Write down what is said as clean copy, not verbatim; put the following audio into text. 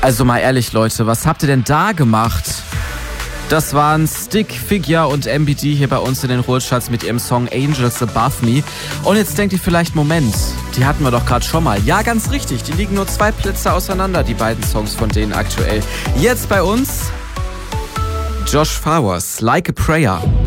Also mal ehrlich, Leute, was habt ihr denn da gemacht? Das waren Stick Figure und MBD hier bei uns in den Ruhecharts mit ihrem Song Angels Above Me. Und jetzt denkt ihr vielleicht, Moment, die hatten wir doch gerade schon mal. Ja, ganz richtig, die liegen nur 2 Plätze auseinander, die beiden Songs von denen aktuell. Jetzt bei uns Josh Flowers, Like a Prayer.